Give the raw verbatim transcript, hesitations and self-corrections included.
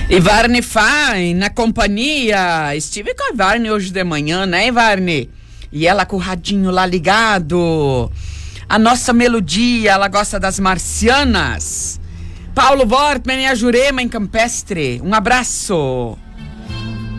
E Varne Fine, na companhia. Estive com a Varne hoje de manhã, né, Varne? E ela com o radinho lá ligado. A nossa melodia, ela gosta das marcianas. Paulo Wortmann e a Jurema em Campestre. Um abraço.